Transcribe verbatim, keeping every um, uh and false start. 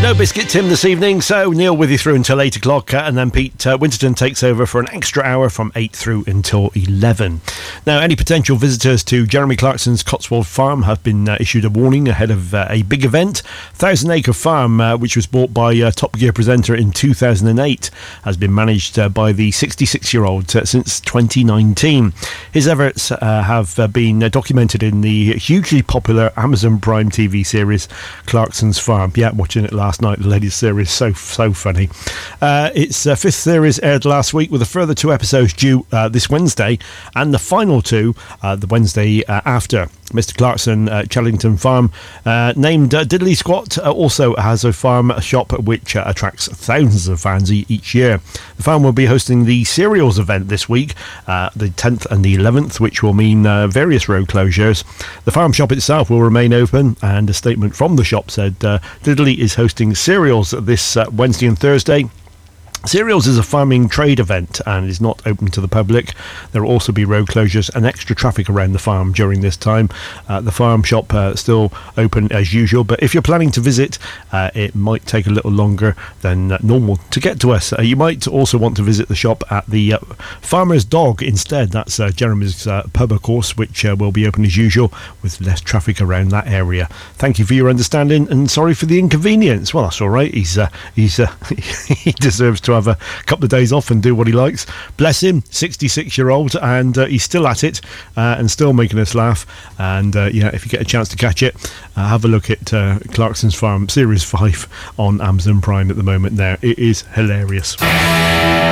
No Biscuit Tim this evening, so Neil with you through until eight o'clock, uh, and then Pete uh, Winterton takes over for an extra hour from eight through until eleven. Now, any potential visitors to Jeremy Clarkson's Cotswold Farm have been uh, issued a warning ahead of uh, a big event. Thousand Acre Farm, uh, which was bought by uh, Top Gear presenter in two thousand eight, has been managed uh, by the sixty-six-year-old uh, since twenty nineteen. His efforts uh, have uh, been uh, documented in the hugely popular Amazon Prime T V series Clarkson's Farm. Yeah, watching it last night, the latest series, so so funny. Uh, its uh, fifth series aired last week, with a further two episodes due uh, this Wednesday, and the final two uh, the Wednesday uh, after. Mister Clarkson, uh, Chellington Farm, uh, named uh, Diddley Squat, uh, also has a farm shop which uh, attracts thousands of fans e- each year. The farm will be hosting the cereals event this week, uh, the tenth and the eleventh, which will mean uh, various road closures. The farm shop itself will remain open, and a statement from the shop said uh, Diddley is hosting cereals this uh, Wednesday and Thursday. Cereals is a farming trade event and is not open to the public. There will also be road closures and extra traffic around the farm during this time. Uh, the farm shop uh, still open as usual, but if you're planning to visit, uh, it might take a little longer than uh, normal to get to us. Uh, you might also want to visit the shop at the uh, Farmer's Dog instead. That's uh, Jeremy's uh, pub, of course, which uh, will be open as usual with less traffic around that area. Thank you for your understanding, and sorry for the inconvenience. Well, that's all right. He's uh, he's uh, he deserves to have a couple of days off and do what he likes. Bless him, sixty-six year old, and uh, he's still at it uh, and still making us laugh. And uh, yeah, if you get a chance to catch it, uh, have a look at uh, Clarkson's Farm Series five on Amazon Prime at the moment. There, it is hilarious.